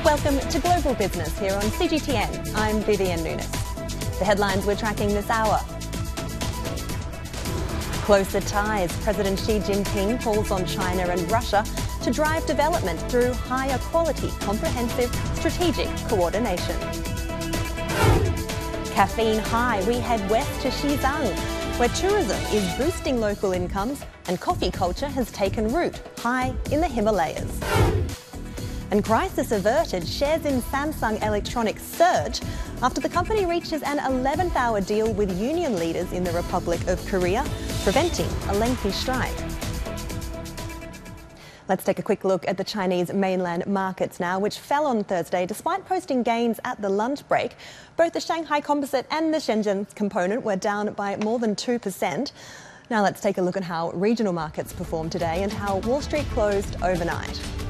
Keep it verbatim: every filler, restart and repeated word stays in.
Welcome to Global Business here on C G T N. I'm Vivian Nunes. The headlines we're tracking this hour. Closer ties. President Xi Jinping calls on China and Russia to drive development through higher quality, comprehensive, strategic coordination. Caffeine high, we head west to Xizang, where tourism is boosting local incomes and coffee culture has taken root high in the Himalayas. And crisis averted, shares in Samsung Electronics surge after the company reaches an eleventh hour deal with union leaders in the Republic of Korea, preventing a lengthy strike. Let's take a quick look at the Chinese mainland markets now, which fell on Thursday despite posting gains at the lunch break. Both the Shanghai Composite and the Shenzhen component were down by more than two percent. Now let's take a look at how regional markets performed today and how Wall Street closed overnight.